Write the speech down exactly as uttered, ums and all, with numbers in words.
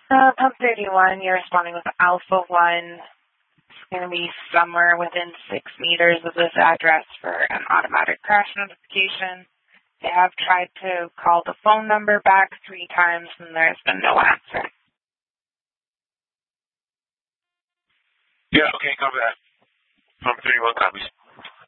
Uh, pump thirty-one, you're responding with Alpha one. It's going to be somewhere within six meters of this address for an automatic crash notification. They have tried to call the phone number back three times and there's been no answer. Yeah, okay, copy that. Pump thirty-one copies.